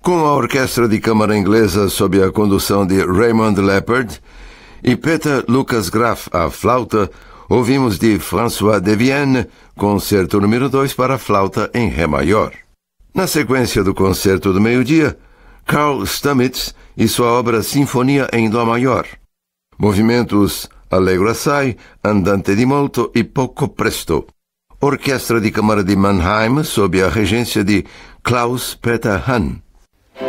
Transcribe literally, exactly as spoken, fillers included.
Com a Orquestra de Câmara Inglesa sob a condução de Raymond Leppard e Peter Lucas Graf à flauta, ouvimos de François Devienne, concerto número dois para flauta em Ré maior. Na sequência do concerto do meio-dia, Carl Stamitz e sua obra Sinfonia em Dó maior. Movimentos Allegro assai, Andante di molto e Poco presto. Orquestra de Câmara de Mannheim sob a regência de Klaus Peter Hahn.